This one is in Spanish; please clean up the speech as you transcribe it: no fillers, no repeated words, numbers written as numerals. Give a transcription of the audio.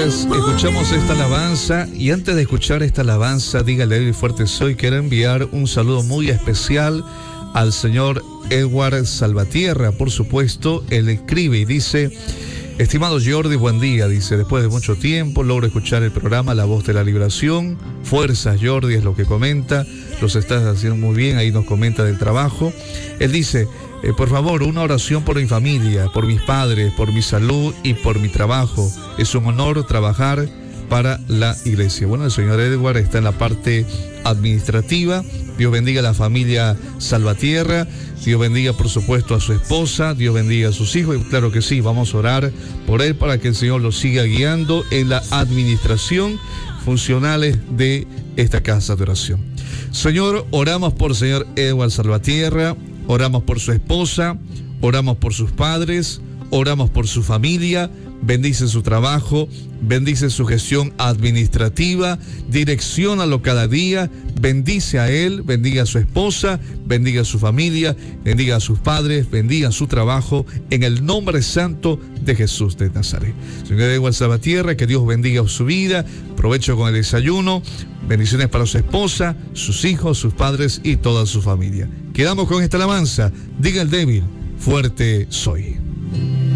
mientras escuchamos esta alabanza, y antes de escuchar esta alabanza, dígale David Fuerte Soy, quiero enviar un saludo muy especial al señor Edward Salvatierra, por supuesto. Él escribe y dice: estimado Jordi, buen día, dice, después de mucho tiempo logro escuchar el programa La Voz de la Liberación. Fuerzas, Jordi, es lo que comenta, los estás haciendo muy bien, ahí nos comenta del trabajo. Él dice: por favor, una oración por mi familia, por mis padres, por mi salud y por mi trabajo. Es un honor trabajar para la iglesia. Bueno, el señor Edward está en la parte administrativa. Dios bendiga a la familia Salvatierra, Dios bendiga por supuesto a su esposa, Dios bendiga a sus hijos, y claro que sí, vamos a orar por él para que el Señor lo siga guiando en la administración funcionales de esta casa de oración. Señor, oramos por el señor Edward Salvatierra, oramos por su esposa, oramos por sus padres, oramos por su familia. Bendice su trabajo, bendice su gestión administrativa, direcciónalo cada día, bendice a él, bendiga a su esposa, bendiga a su familia, bendiga a sus padres, bendiga su trabajo, en el nombre santo de Jesús de Nazaret. Señor Edward Salvatierra, que Dios bendiga su vida, provecho con el desayuno, bendiciones para su esposa, sus hijos, sus padres y toda su familia. Quedamos con esta alabanza. Diga el débil, fuerte soy.